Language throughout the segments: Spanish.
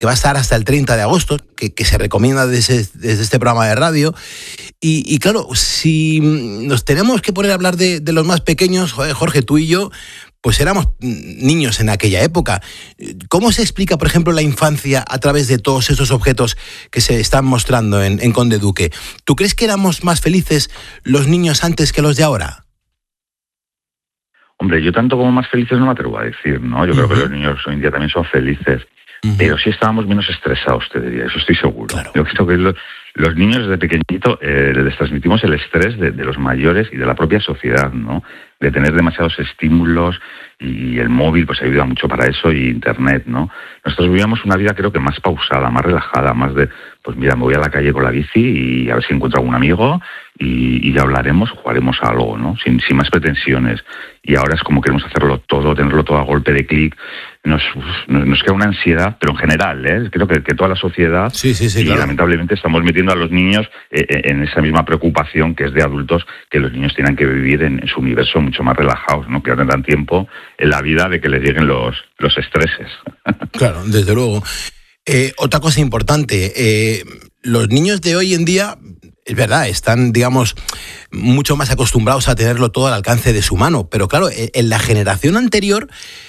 que va a estar hasta el 30 de agosto, que se recomienda desde este programa de radio. Y claro, si nos tenemos que poner a hablar de los más pequeños, joder, Jorge, tú y yo, pues éramos niños en aquella época. ¿Cómo se explica, por ejemplo, la infancia a través de todos esos objetos que se están mostrando en Conde Duque? ¿Tú crees que éramos más felices los niños antes que los de ahora? Hombre, yo tanto como más felices no me atrevo a decir, ¿no? Yo creo que los niños hoy en día también son felices. Pero sí estábamos menos estresados, te diría, eso estoy seguro. Claro. Yo creo que los niños desde pequeñito les transmitimos el estrés de los mayores y de la propia sociedad, ¿no? De tener demasiados estímulos, y el móvil pues ayuda mucho para eso, y internet, ¿no? Nosotros vivíamos una vida creo que más pausada, más relajada, más de, pues mira, me voy a la calle con la bici y a ver si encuentro algún amigo y ya hablaremos, jugaremos a algo, ¿no? Sin más pretensiones. Y ahora es como queremos hacerlo todo, tenerlo todo a golpe de clic. Nos queda una ansiedad, pero en general, creo que toda la sociedad, sí, y claro, lamentablemente estamos metiendo a los niños en esa misma preocupación que es de adultos, que los niños tienen que vivir en su universo mucho más relajados, ¿no? Que no tendrán tiempo en la vida de que les lleguen los estreses. Claro, desde luego. Otra cosa importante, los niños de hoy en día, es verdad, están, digamos, mucho más acostumbrados a tenerlo todo al alcance de su mano, pero claro, en la generación anterior,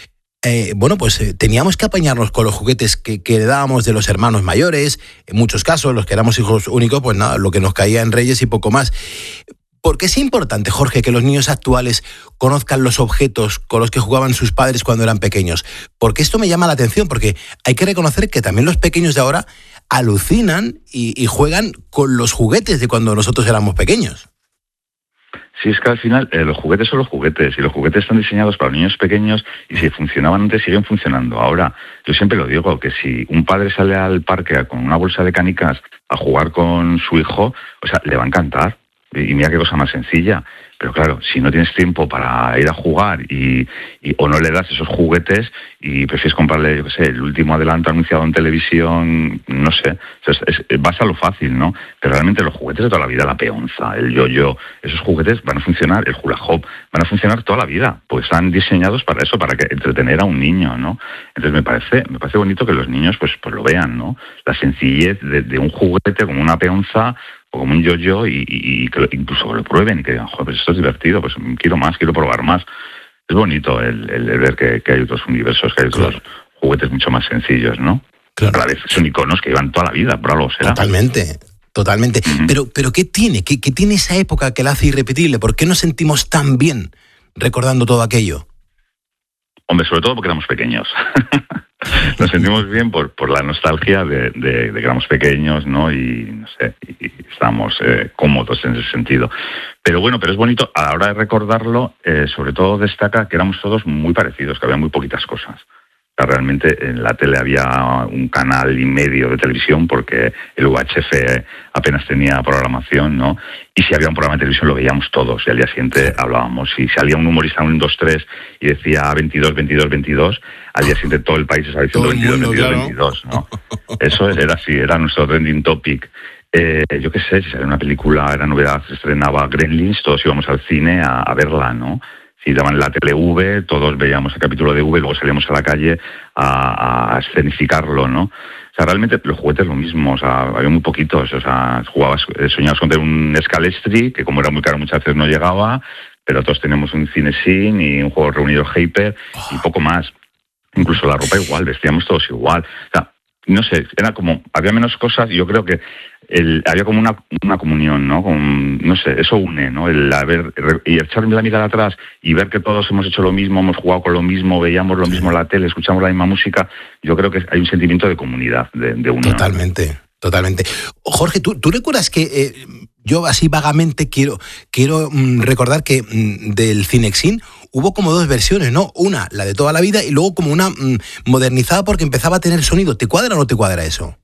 teníamos que apañarnos con los juguetes que heredábamos de los hermanos mayores. En muchos casos, los que éramos hijos únicos, pues nada, lo que nos caía en Reyes y poco más. ¿Por qué es importante, Jorge, que los niños actuales conozcan los objetos con los que jugaban sus padres cuando eran pequeños? Porque esto me llama la atención, porque hay que reconocer que también los pequeños de ahora alucinan y juegan con los juguetes de cuando nosotros éramos pequeños. Sí, es que al final los juguetes son los juguetes, y los juguetes están diseñados para niños pequeños, y si funcionaban antes siguen funcionando ahora. Yo siempre lo digo, que si un padre sale al parque con una bolsa de canicas a jugar con su hijo, o sea, le va a encantar. Y mira qué cosa más sencilla. Pero claro, si no tienes tiempo para ir a jugar o no le das esos juguetes y prefieres comprarle, yo qué sé, el último adelanto anunciado en televisión, no sé, vas a lo fácil, ¿no? Pero realmente los juguetes de toda la vida, la peonza, el yo-yo, esos juguetes van a funcionar, el hula hoop, van a funcionar toda la vida, pues están diseñados para eso, para entretener a un niño, ¿no? Entonces me parece bonito que los niños pues lo vean, ¿no? La sencillez de un juguete como una peonza o como un yo-yo, y que incluso que lo prueben y que digan, joder, pues esto es divertido, pues quiero más, quiero probar más. Es bonito el ver que hay otros universos, que hay otros juguetes mucho más sencillos, ¿no? Claro. A la vez son iconos que llevan toda la vida, por algo será. Totalmente. Pero ¿qué tiene? ¿Qué tiene esa época que la hace irrepetible? ¿Por qué nos sentimos tan bien recordando todo aquello? Hombre, sobre todo porque éramos pequeños. Nos sentimos bien por la nostalgia de que éramos pequeños, ¿no? Y no sé, y estábamos cómodos en ese sentido. Pero es bonito, a la hora de recordarlo, sobre todo destaca que éramos todos muy parecidos, que había muy poquitas cosas. O sea, realmente en la tele había un canal y medio de televisión, porque el UHF apenas tenía programación, ¿no? Y si había un programa de televisión lo veíamos todos, y al día siguiente hablábamos. Si salía un humorista en 1, 2, 3 y decía 22, 22, 22, al día siguiente todo el país estaba diciendo 22, 22, claro. 22, ¿no? Eso era así, era nuestro trending topic. Yo qué sé, si salía una película, era novedad, se estrenaba Gremlins, todos íbamos al cine a verla, ¿no? Si daban la tele V, todos veíamos el capítulo de V, luego salíamos a la calle a escenificarlo, ¿no? O sea, realmente los juguetes lo mismo, o sea, había muy poquitos, o sea, soñabas con tener un Scalestri, que como era muy caro muchas veces no llegaba, pero todos teníamos un Cinesin y un juego reunido Hyper y poco más. Incluso la ropa igual, vestíamos todos igual. O sea, no sé, era como, había menos cosas, y yo creo que había como una comunión, ¿no? No sé, eso une, ¿no? Y echarme la mirada atrás y ver que todos hemos hecho lo mismo, hemos jugado con lo mismo, veíamos lo mismo en la tele, escuchamos la misma música. Yo creo que hay un sentimiento de comunidad, de unión. Totalmente. Jorge, ¿tú recuerdas que yo así vagamente quiero recordar que del Cinexin hubo como 2 versiones, ¿no? Una, la de toda la vida, y luego como una modernizada porque empezaba a tener sonido. ¿Te cuadra o no te cuadra eso?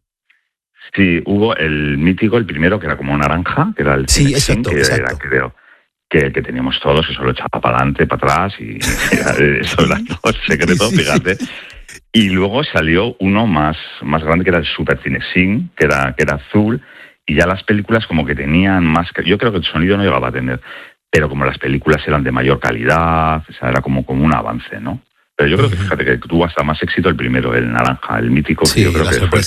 Sí, hubo el mítico, el primero, que era como naranja, que era el Cinexin, exacto. Era, creo, que teníamos todos, que solo echaba para adelante, para atrás, y eso era todo secreto, fíjate. Y luego salió uno más grande, que era el Super Cinexin, que era azul, y ya las películas como que tenían más... Yo creo que el sonido no llegaba a tener, pero como las películas eran de mayor calidad, o sea, era como un avance, ¿no? Pero yo creo que, fíjate, que tuvo hasta más éxito el primero, el naranja, el mítico, sí, que yo creo que fue